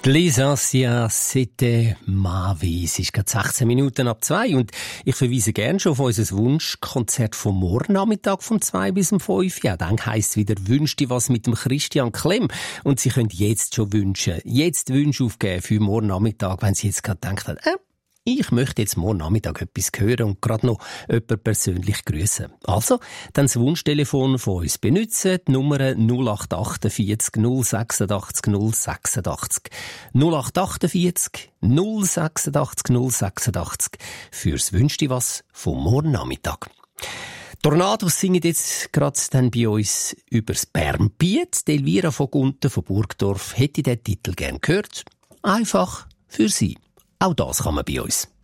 L'essentiel, c'était ma vie. Es ist gerade 16 Minuten ab 2 und ich verweise gerne schon auf unser Wunschkonzert vom morgen Nachmittag vom 2 bis um 5. Ja, dann heisst es wieder «Wünsch dir was» mit dem Christian Klemm. Und Sie können jetzt schon wünschen, jetzt Wünsche aufgeben für morgen Nachmittag, wenn Sie jetzt gerade denken, ich möchte jetzt morgen Nachmittag etwas hören und gerade noch jemanden persönlich grüßen. Also, dann das Wunschtelefon von uns benutzen, die Nummer 0848 086 086. 0848 086 086 fürs «Wünsch dir was» vom morgen Nachmittag. Tornados singen jetzt gerade dann bei uns übers Bernbiet. Elvira von Gunten von Burgdorf hätte den Titel gern gehört. Einfach für Sie. Auch das kann man bei uns.